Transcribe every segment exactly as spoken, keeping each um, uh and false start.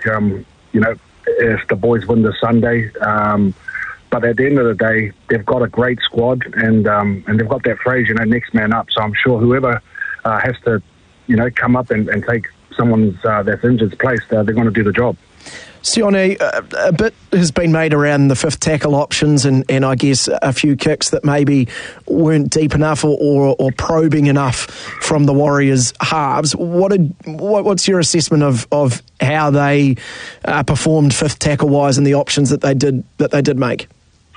um, you know, if the boys win this Sunday. Um, but at the end of the day, they've got a great squad, and um, and they've got that phrase, you know, next man up. So I'm sure whoever uh, has to, you know, come up and, and take someone's uh, that's injured's place, uh, they're going to do the job. Sione, a, a bit has been made around the fifth tackle options and, and I guess a few kicks that maybe weren't deep enough or, or, or probing enough from the Warriors halves. What, did, what what's your assessment of, of how they uh, performed fifth tackle wise and the options that they did that they did make?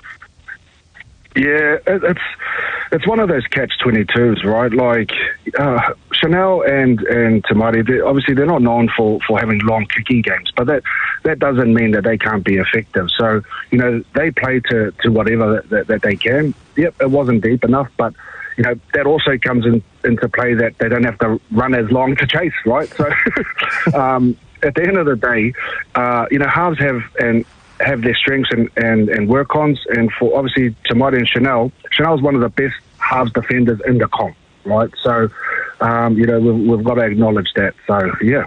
Yeah, it, it's it's one of those catch twenty-twos, right? Like uh, Chanel and and Tamati, they, obviously they're not known for, for having long kicking games, but that that doesn't mean that they can't be effective. So you know they play to, to whatever that, that, that they can. Yep, it wasn't deep enough, but you know that also comes in, into play that they don't have to run as long to chase, right? So um, at the end of the day, uh, you know halves have and. have their strengths and, and, and work-ons, and for obviously Tamati and Chanel, Chanel's one of the best halves defenders in the comp, right? So, um, you know, we've, we've got to acknowledge that. So, yeah.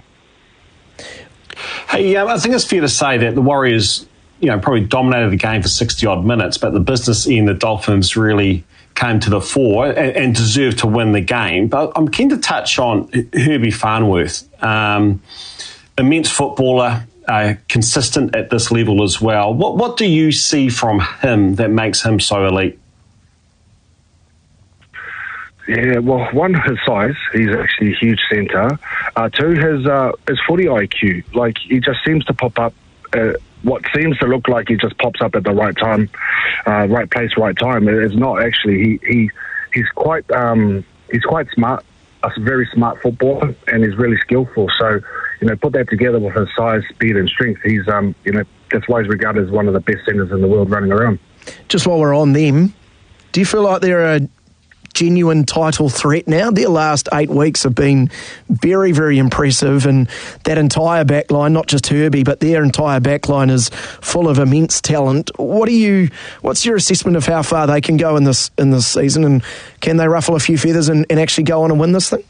Hey, um, I think it's fair to say that the Warriors, you know, probably dominated the game for sixty-odd minutes, but the business end, the Dolphins really came to the fore and, and deserved to win the game. But I'm keen to touch on Herbie Farnworth, um, immense footballer, Uh, consistent at this level as well. What what do you see from him that makes him so elite? Yeah, well, one, his size. He's actually a huge centre. Uh, two, his uh, his footy I Q. Like, he just seems to pop up. Uh, what seems to look like he just pops up at the right time, uh, right place, right time. It's not actually. He he he's quite um, he's quite smart. A very smart footballer, and he's really skillful. So, you know, put that together with his size, speed, and strength. He's, um, you know, that's why he's regarded as one of the best centres in the world running around. Just while we're on them, do you feel like they're a genuine title threat now? Their last eight weeks have been very, very impressive, and that entire back line, not just Herbie, but their entire back line is full of immense talent. What do you? What's your assessment of how far they can go in this in this season, and can they ruffle a few feathers and, and actually go on and win this thing?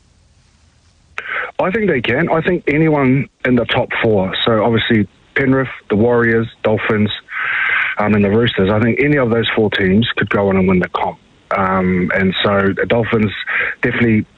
I think they can. I think anyone in the top four, so obviously Penrith, the Warriors, Dolphins, um, and the Roosters, I think any of those four teams could go on and win the comp. Um, and so the Dolphins definitely